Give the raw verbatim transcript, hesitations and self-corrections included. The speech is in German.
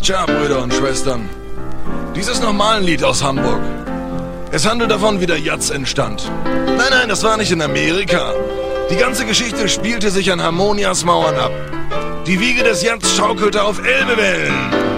Tja, Brüder und Schwestern, dies ist nochmal ein Lied aus Hamburg. Es handelt davon, wie der Jatz entstand. Nein, nein, das war nicht in Amerika. Die ganze Geschichte spielte sich an Harmonias Mauern ab. Die Wiege des Jatz schaukelte auf Elbewellen.